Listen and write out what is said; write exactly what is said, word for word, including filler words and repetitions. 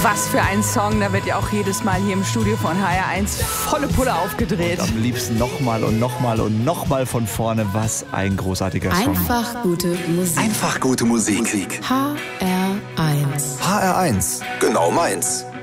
Was für ein Song, da wird ja auch jedes Mal hier im Studio von H R eins volle Pulle aufgedreht. Und am liebsten nochmal und nochmal und nochmal von vorne. Was ein großartiger Song. Einfach gute Musik. Einfach gute Musik. H R eins. H R eins. Genau meins.